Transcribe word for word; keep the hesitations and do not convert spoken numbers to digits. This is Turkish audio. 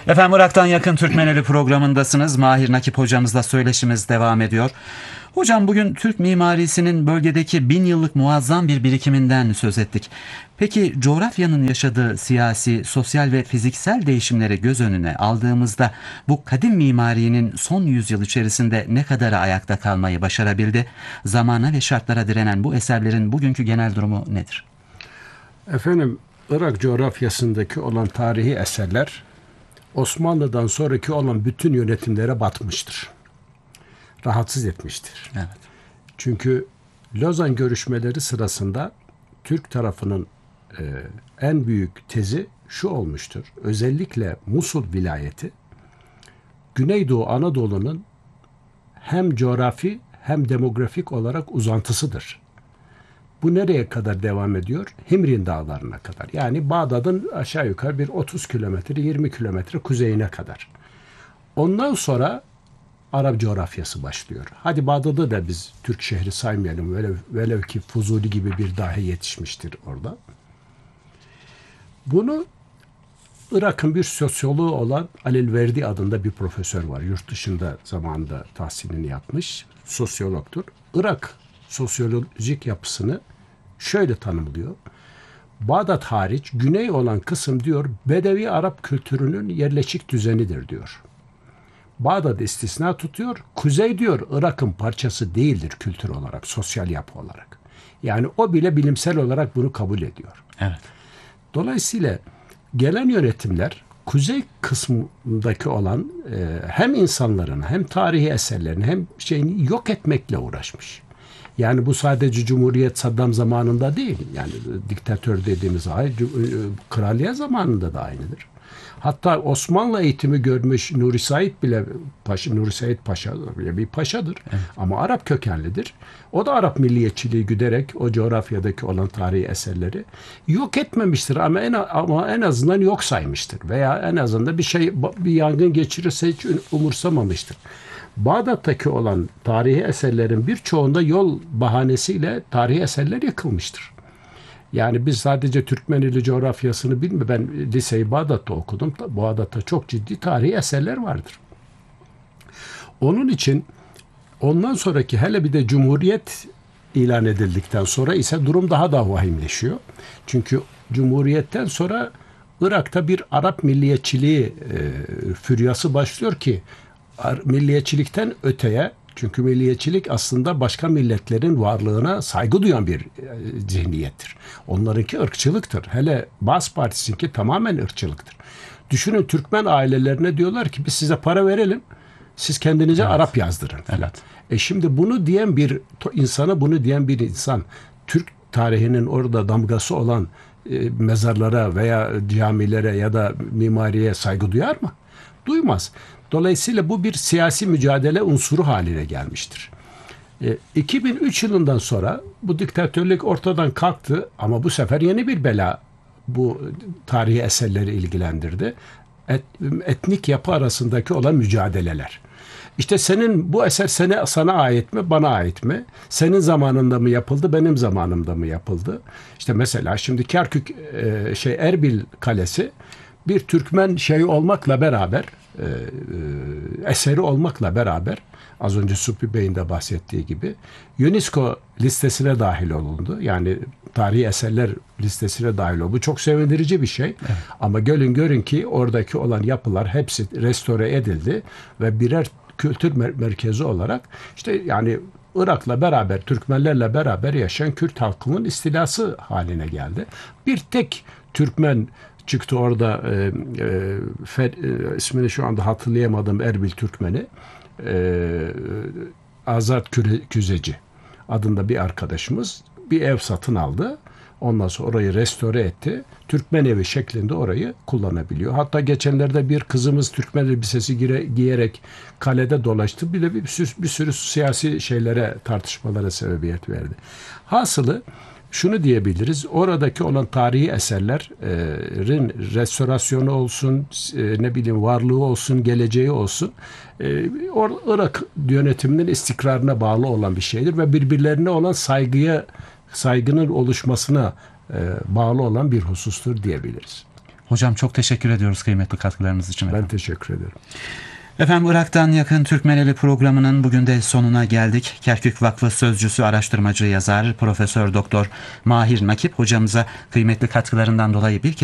Efendim Irak'tan yakın Türkmeneli programındasınız. Mahir Nakip hocamızla söyleşimiz devam ediyor. Hocam bugün Türk mimarisinin bölgedeki bin yıllık muazzam bir birikiminden söz ettik. Peki coğrafyanın yaşadığı siyasi, sosyal ve fiziksel değişimleri göz önüne aldığımızda bu kadim mimarinin son yüzyıl içerisinde ne kadarı ayakta kalmayı başarabildi? Zamana ve şartlara direnen bu eserlerin bugünkü genel durumu nedir? Efendim, Irak coğrafyasındaki olan tarihi eserler Osmanlı'dan sonraki olan bütün yönetimlere batmıştır. Rahatsız etmiştir. Evet. Çünkü Lozan görüşmeleri sırasında Türk tarafının e, en büyük tezi şu olmuştur. Özellikle Musul vilayeti Güneydoğu Anadolu'nun hem coğrafi hem demografik olarak uzantısıdır. Bu nereye kadar devam ediyor? Himrin dağlarına kadar. Yani Bağdat'ın aşağı yukarı bir otuz kilometre, yirmi kilometre kuzeyine kadar. Ondan sonra Arap coğrafyası başlıyor. Hadi Bağdat'ı da biz Türk şehri saymayalım. Velev, velev ki Fuzuli gibi bir dahi yetişmiştir orada. Bunu Irak'ın bir sosyoloğu olan Alil Verdi adında bir profesör var. Yurt dışında zamanında tahsilini yapmış. Sosyologtur. Irak sosyolojik yapısını şöyle tanımlıyor. Bağdat hariç güney olan kısım diyor Bedevi Arap kültürünün yerleşik düzenidir diyor. Bağdat istisna tutuyor. Kuzey diyor Irak'ın parçası değildir kültür olarak, sosyal yapı olarak. Yani o bile bilimsel olarak bunu kabul ediyor. Evet. Dolayısıyla gelen yönetimler kuzey kısmındaki olan e, hem insanların hem tarihi eserlerini hem şeyini yok etmekle uğraşmış. Yani bu sadece Cumhuriyet Saddam zamanında değil. Yani diktatör dediğimiz ay kraliyet zamanında da aynıdır. Hatta Osmanlı eğitimi görmüş Nuri Said bile Paşa, Nuri Said Paşa bir paşadır. Evet. Ama Arap kökenlidir. O da Arap milliyetçiliği güderek o coğrafyadaki olan tarihi eserleri yok etmemiştir ama en ama en azından yok saymıştır veya en azından bir şey bir yangın geçirirse hiç umursamamıştır. Bağdat'taki olan tarihi eserlerin birçoğunda yol bahanesiyle tarihi eserler yıkılmıştır. Yani biz sadece Türkmenili coğrafyasını bilmiyorum. Ben liseyi Bağdat'ta okudum. Bağdat'ta çok ciddi tarihi eserler vardır. Onun için ondan sonraki hele bir de Cumhuriyet ilan edildikten sonra ise durum daha da vahimleşiyor. Çünkü Cumhuriyet'ten sonra Irak'ta bir Arap milliyetçiliği e, füryası başlıyor ki milliyetçilikten öteye, çünkü milliyetçilik aslında başka milletlerin varlığına saygı duyan bir e, zihniyettir. Onlarınki ırkçılıktır. Hele Baas Partisi'nki tamamen ırkçılıktır. Düşünün Türkmen ailelerine diyorlar ki biz size para verelim, siz kendinize evet. Arap yazdırın. Evet. E şimdi bunu diyen bir insana bunu diyen bir insan Türk tarihinin orada damgası olan e, mezarlara veya camilere ya da mimariye saygı duyar mı? Duymaz. Dolayısıyla bu bir siyasi mücadele unsuru haline gelmiştir. E, iki bin üç yılından sonra bu diktatörlük ortadan kalktı ama bu sefer yeni bir bela bu tarihi eserleri ilgilendirdi. Et, etnik yapı arasındaki olan mücadeleler. İşte senin bu eser sana, sana ait mi, bana ait mi? Senin zamanında mı yapıldı, benim zamanımda mı yapıldı? İşte mesela şimdi Kerkük e, şey Erbil Kalesi bir Türkmen şeyi olmakla beraber e, e, eseri olmakla beraber az önce Subhi Bey'in de bahsettiği gibi UNESCO listesine dahil olundu. Yani tarihi eserler listesine dahil oldu. Bu çok sevindirici bir şey. Evet. Ama gelin görün ki oradaki olan yapılar hepsi restore edildi ve birer kültür mer- merkezi olarak işte yani Irak'la beraber, Türkmenlerle beraber yaşayan Kürt halkının istilası haline geldi. Bir tek Türkmen çıktı orada e, e, Fed, e, ismini şu anda hatırlayamadım Erbil Türkmeni e, Azat Küre, Küzeci adında bir arkadaşımız bir ev satın aldı. Ondan sonra orayı restore etti. Türkmen evi şeklinde orayı kullanabiliyor. Hatta geçenlerde bir kızımız Türkmen elbisesi gire, giyerek kalede dolaştı. Bir de bir sürü, bir sürü siyasi şeylere, tartışmalara sebebiyet verdi. Hasılı şunu diyebiliriz. Oradaki olan tarihi eserlerin restorasyonu olsun, ne bileyim varlığı olsun, geleceği olsun, Irak yönetiminin istikrarına bağlı olan bir şeydir ve birbirlerine olan saygıya, saygının oluşmasına bağlı olan bir husustur diyebiliriz. Hocam çok teşekkür ediyoruz kıymetli katkılarınız için. Ben teşekkür ederim. Efendim, Irak'tan yakın Türkmeneli programının bugün de sonuna geldik. Kerkük Vakfı Sözcüsü, araştırmacı, yazar, Profesör Doktor Mahir Nakip hocamıza kıymetli katkılarından dolayı bir kez